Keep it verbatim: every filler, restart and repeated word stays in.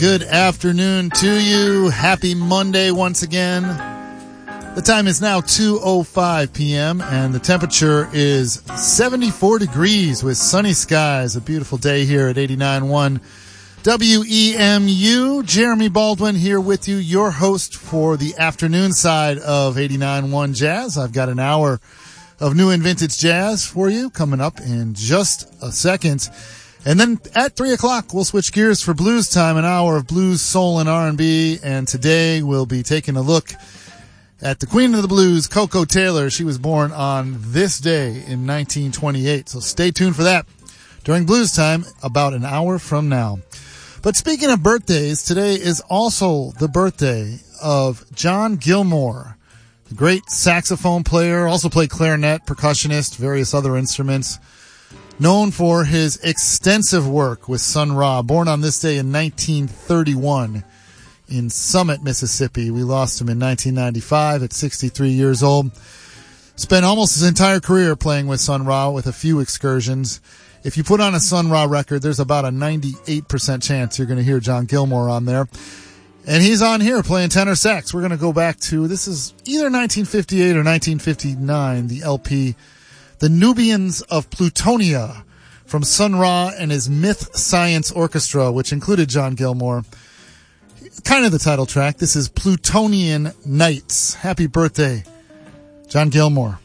Good afternoon to you. Happy Monday once again. The time is now two oh five p.m. and the temperature is seventy-four degrees with sunny skies. A beautiful day here at eighty-nine point one W E M U. Jeremy Baldwin here with you, your host for the afternoon side of eighty-nine point one Jazz. I've got an hour of new and vintage jazz for you coming up in just a second. And then at three o'clock, we'll switch gears for blues time, an hour of blues, soul, and R and B. And today we'll be taking a look at the queen of the blues, Koko Taylor. She was born on this day in nineteen twenty-eight. So stay tuned for that during blues time about an hour from now. But speaking of birthdays, today is also the birthday of John Gilmore, the great saxophone player, also played clarinet, percussionist, various other instruments. Known for his extensive work with Sun Ra, born on this day in nineteen thirty-one in Summit, Mississippi. We lost him in nineteen ninety-five at sixty-three years old. Spent almost his entire career playing with Sun Ra with a few excursions. If you put on a Sun Ra record, there's about a ninety-eight percent chance you're going to hear John Gilmore on there. And he's on here playing tenor sax. We're going to go back to, this is either nineteen fifty-eight or nineteen fifty-nine, the L P The Nubians of Plutonia from Sun Ra and his Myth Science Orchestra, which included John Gilmore. Kind of the title track. This is Plutonian Nights. Happy birthday, John Gilmore.